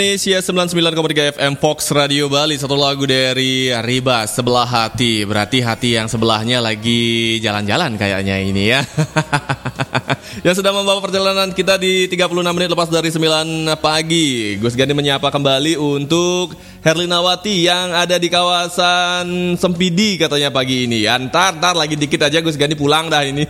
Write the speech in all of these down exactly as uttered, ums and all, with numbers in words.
Indonesia sembilan puluh sembilan koma tiga F M Fox Radio Bali. Satu lagu dari Riba, Sebelah Hati. Berarti hati yang sebelahnya lagi jalan-jalan kayaknya ini ya. Yang sudah membawa perjalanan kita di tiga puluh enam menit lepas dari sembilan pagi. Gus Gani menyapa kembali untuk Herlinawati yang ada di kawasan Sempidi katanya pagi ini. Antar, ntar lagi dikit aja Gus Gani pulang dah ini.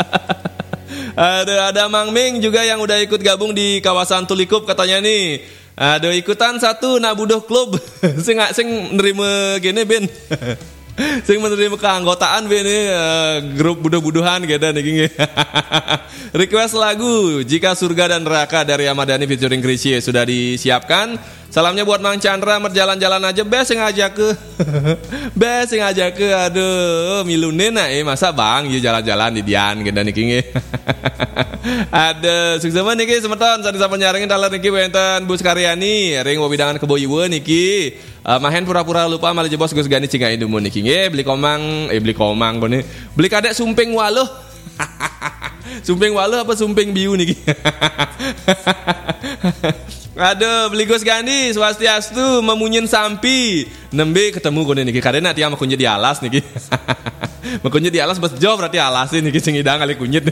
Ada ada Mang Ming juga yang udah ikut gabung di kawasan Tulikup katanya nih. Ada ikutan satu Nabudoh Club. Sing sing nerima gini Ben. Sing menerima keanggotaan Ben uh, grup buduh-buduhan gitu nih. Request lagu Jika Surga dan Neraka dari Ahmad Dhani featuring Krisye sudah disiapkan. Salamnya buat Mang Chandra, merjalan-jalan aja bes yang ngajak ke. Bes yang ngajak ke. Aduh, milune na eh masa Bang ya jalan-jalan di Dian gitu nih. Ada sukses niki semeton saat disapa nyarengin dalar niki wenten Bus Karyani ring wabidangan keboyiwe niki uh, mahen pura-pura lupa malah jebos Gus Gani cinga indumun niki nge beli komang eh beli komang kone beli kadek sumping waluh. Sumping waluh apa sumping biu niki. Aduh, beli Gus Gani swastiastu memunyin sampi nembe ketemu kone niki kadena tiang makunnya di alas niki. Makunnya di alas bes jo berarti alasin niki sing idang kali kunyit.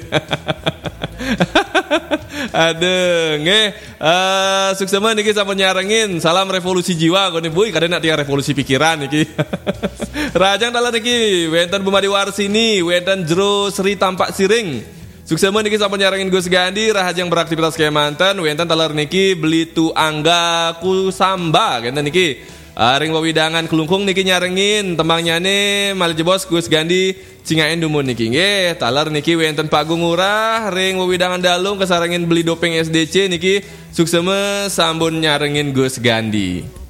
Aduh, nge uh, sukses niki sama nyarengin salam revolusi jiwa kone boy kadena tiang revolusi pikiran niki. Rajang dalam niki wenten Bumadi Warsini wenten Jero Sri Tampak Siring. Sukses niki sama nyarengin Gus Gandi rahajang beraktivitas Kemanten wenten talar niki beli tu angga kusamba kenten niki uh, ring wawidangan kelungkung niki nyarengin tembangnya nih mal jebos Gus Gandi cingain dumun niki nggih talar niki wenten Pak Gungurah ring wawidangan dalung kesarengin beli dopeng S D C niki sukses sambun nyarengin Gus Gandi.